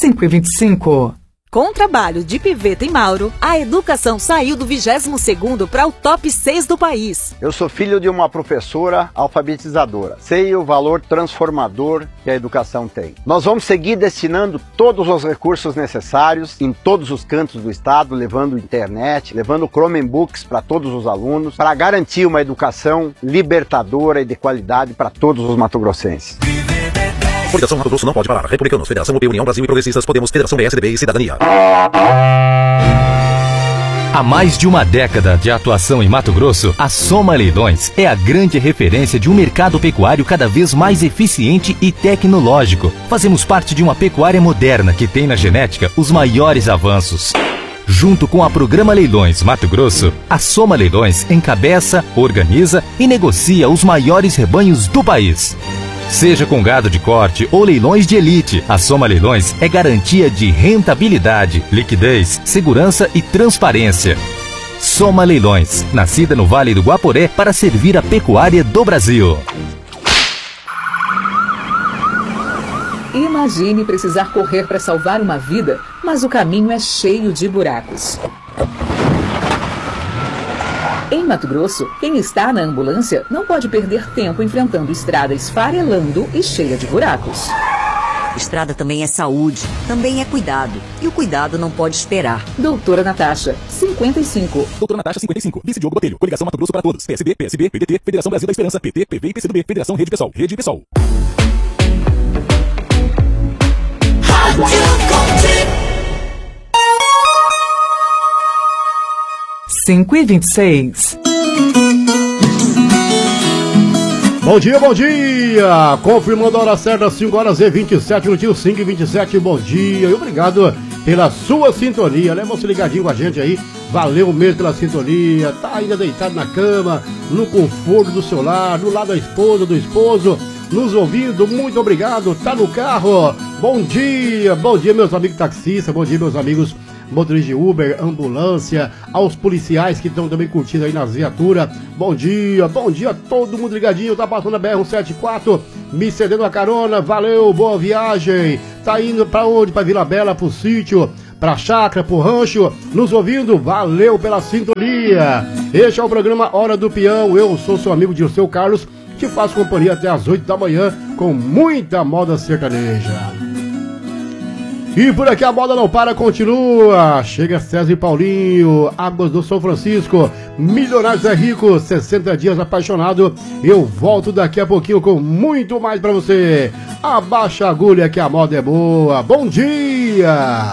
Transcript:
5h25. Com o trabalho de Piveta e Mauro, a educação saiu do 22º para o top 6 do país. Eu sou filho de uma professora alfabetizadora. Sei o valor transformador que a educação tem. Nós vamos seguir destinando todos os recursos necessários em todos os cantos do estado, levando internet, levando Chromebooks para todos os alunos, para garantir uma educação libertadora e de qualidade para todos os matogrossenses. Coligação Mato Grosso não pode parar. Republicanos, Federação UP, União Brasil e Progressistas, Podemos, Federação PSDB e Cidadania. Há mais de uma década de atuação em Mato Grosso, a Soma Leilões é a grande referência de um mercado pecuário cada vez mais eficiente e tecnológico. Fazemos parte de uma pecuária moderna que tem na genética os maiores avanços. Junto com a Programa Leilões Mato Grosso, a Soma Leilões encabeça, organiza e negocia os maiores rebanhos do país. Seja com gado de corte ou leilões de elite, a Soma Leilões é garantia de rentabilidade, liquidez, segurança e transparência. Soma Leilões, nascida no Vale do Guaporé para servir a pecuária do Brasil. Imagine precisar correr para salvar uma vida, mas o caminho é cheio de buracos. Em Mato Grosso, quem está na ambulância não pode perder tempo enfrentando estrada esfarelando e cheia de buracos. Estrada também é saúde, também é cuidado. E o cuidado não pode esperar. Doutora Natasha, 55. Doutora Natasha, 55. Vice Diogo Botelho. Coligação Mato Grosso para todos. PSB, PSB, PDT, Federação Brasil da Esperança, PT, PV e PCdoB. Federação Rede Pessoal. Rede Pessoal. Rádio 5h26. Bom dia, bom dia! Confirmando a hora certa, 5 horas e 27 minutinhos, 5h27, bom dia e obrigado pela sua sintonia, né? Você ligadinho com a gente aí, valeu mesmo pela sintonia, tá ainda deitado na cama, no conforto do seu lar, do lado da esposa, do esposo, nos ouvindo, muito obrigado, tá no carro, bom dia meus amigos taxistas, bom dia meus amigos motoristas de Uber, ambulância, aos policiais que estão também curtindo aí nas viaturas. Bom dia, todo mundo ligadinho, tá passando a BR-174, me cedendo a carona, valeu, boa viagem. Tá indo pra onde? Pra Vila Bela, pro sítio, pra chácara, pro rancho, nos ouvindo, valeu pela sintonia. Este é o programa Hora do Peão, eu sou seu amigo Dirceu Carlos, te faço companhia até as 8 da manhã com muita moda sertaneja. E por aqui a moda não para, continua. Chega César e Paulinho, Águas do São Francisco, Milionários é Rico, 60 dias apaixonado. Eu volto daqui a pouquinho com muito mais pra você. Abaixa a agulha que a moda é boa. Bom dia!